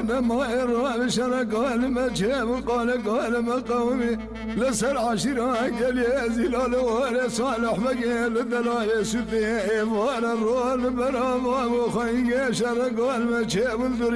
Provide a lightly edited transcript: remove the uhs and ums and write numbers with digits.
وانا ما يروى شرق والمجيب قال ما قومي لسر عشيرة قال يا زلال وانا صالح بقيل الدلايا سديب وانا الرول برام وابو خيق شرق والمجيب